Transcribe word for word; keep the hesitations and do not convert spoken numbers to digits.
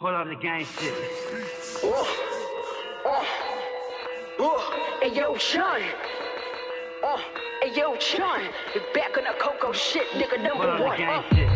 Pull on the gang shit. Oh, oh, oh, hey yo, Sean. Oh, hey yo, Sean. We back on the Coco shit, nigga, number Pull on the one. gang Uh. shit.